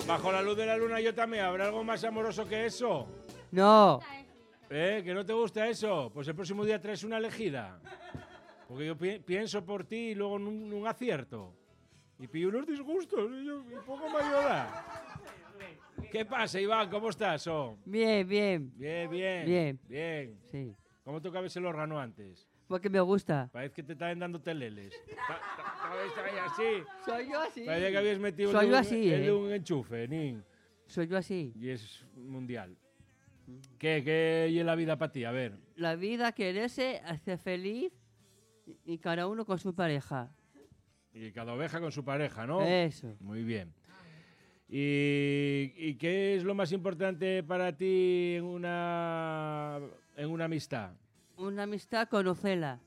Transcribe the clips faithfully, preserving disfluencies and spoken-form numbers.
bajo la luz de la luna yo también. ¿Habrá algo más amoroso que eso? No. ¿Eh? ¿Que no te gusta eso? Pues el próximo día traes una elegida. Porque yo pi pienso por ti y luego no acierto. Y pillo unos disgustos y, yo, y poco me ayuda. ¿Qué pasa, Iván? ¿Cómo estás? Oh? Bien, bien. Bien, bien. Bien. Bien. Sí. ¿Cómo tocabas el órgano antes? Porque me gusta. Parece que te estaban dando teleles. ¿Estabas así? Soy yo así. Parece que habías metido Soy el, yo un, así, el eh. de un enchufe, nin. Soy yo así. Y es mundial. ¿Qué, qué hay en la vida para ti? A ver. La vida, quererse, hacer feliz y, y cada uno con su pareja. Y cada oveja con su pareja, ¿no? Eso. Muy bien. ¿Y, ¿Y qué es lo más importante para ti en una, en una amistad? Una amistad, conocerla.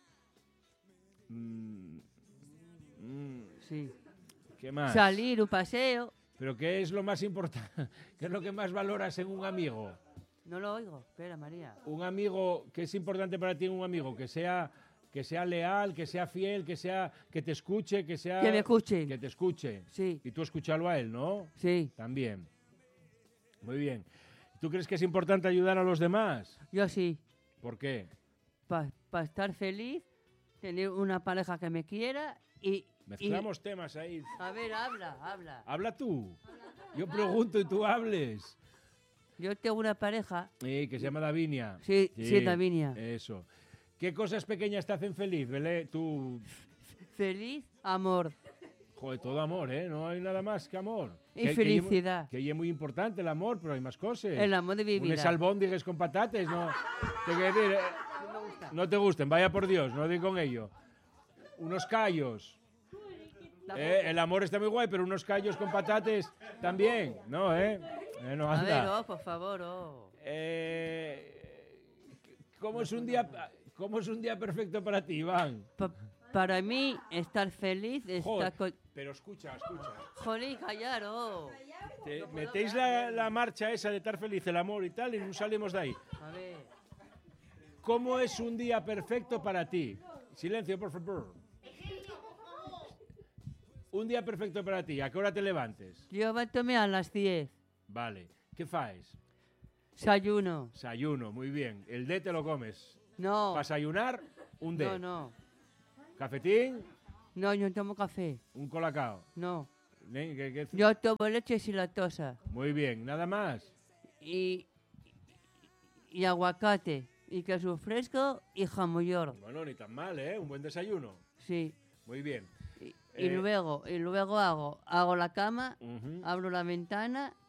Mm, mm, Sí. ¿Qué más? Salir, un paseo. ¿Pero qué es lo más importante? ¿Qué es lo que más valoras en un amigo? No lo oigo. Espera, María. Un amigo, ¿qué es importante para ti en un amigo? Que sea, que sea leal, que sea fiel, que sea, que te escuche, que sea... Que me escuchen. Que te escuche. Sí. Y tú escucharlo a él, ¿no? Sí. También. Muy bien. ¿Tú crees que es importante ayudar a los demás? Yo sí. ¿Por qué? Para pa estar feliz, tener una pareja que me quiera y... Mezclamos y... temas ahí. A ver, habla, habla. Habla tú. Yo pregunto y tú hables. Yo tengo una pareja. Sí, que se llama Davinia. Sí, sí, sí, Davinia. Eso. ¿Qué cosas pequeñas te hacen feliz, Belé? Tú... Feliz, amor. Joder, todo amor, ¿eh? No hay nada más que amor. Y que, felicidad. Que, que es muy importante el amor, pero hay más cosas. El amor de mi vida. Unes albóndigues con patates, ¿no? Te quiero decir, eh, No me gusta. no te gusten, vaya por Dios, no di con ello. Unos callos. Eh, el amor está muy guay, pero unos callos con patates también, ¿no, eh? eh no A anda. ver, oh, por favor, oh. Eh, ¿cómo, es un día, ¿Cómo es un día perfecto para ti, Iván? Pa para mí, estar feliz, Joder, estar con... pero escucha, escucha. Jolín, callar, oh. Te metéis la, la marcha esa de estar feliz, el amor y tal, y no salimos de ahí. A ver. ¿Cómo es un día perfecto para ti? Silencio, por favor. Un día perfecto para ti. ¿A qué hora te levantes? Yo levantóme a las diez. Vale. ¿Qué faes? Desayuno. Desayuno, muy bien. El D te lo comes. No. ¿Para desayunar? Un D. No, no. ¿Cafetín? No, yo no tomo café. ¿Un colacao? No. ¿Qué, qué? Yo tomo leche sin lactosa. Muy bien. ¿Nada más? Y, y aguacate. Y queso fresco y jamón york. Bueno, ni tan mal, ¿eh? Un buen desayuno. Sí. Muy bien. Y, Eh, y luego, y luego hago, hago la cama, uh-huh. abro la ventana